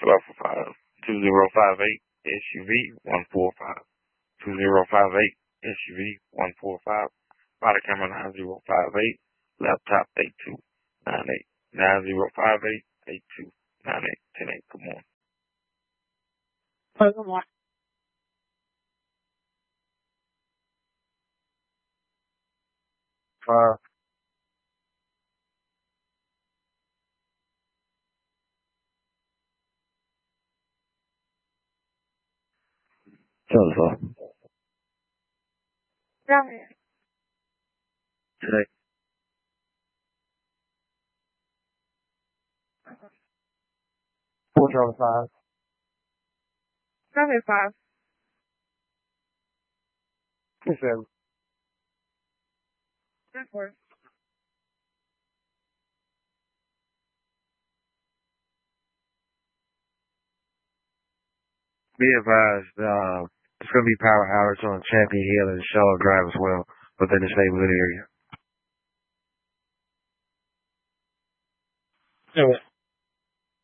5 2058 SUV 145. 2058 SUV 145. Body camera 9058. Laptop 8298. 9058 8298 10-8. Good morning. Good morning. Telephone. Right. Today. 4:05. 75. 27. That works. Be advised, it's going to be power hours on Champion Hill and Charlotte Drive as well within this neighborhood area. Do it.